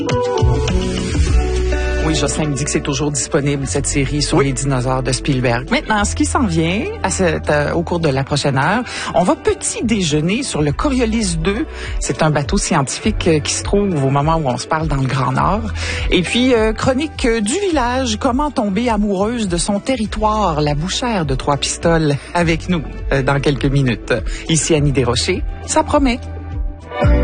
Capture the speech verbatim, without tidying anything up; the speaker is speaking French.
Oui, Jocelyn me dit que c'est toujours disponible, cette série sur oui. les dinosaures de Spielberg. Maintenant, ce qui s'en vient à cette, euh, au cours de la prochaine heure, on va petit déjeuner sur le Coriolis deux. C'est un bateau scientifique euh, qui se trouve au moment où on se parle dans le Grand Nord. Et puis, euh, chronique euh, du village, comment tomber amoureuse de son territoire, la bouchère de Trois-Pistoles, avec nous euh, dans quelques minutes. Ici Annie Desrochers, ça promet.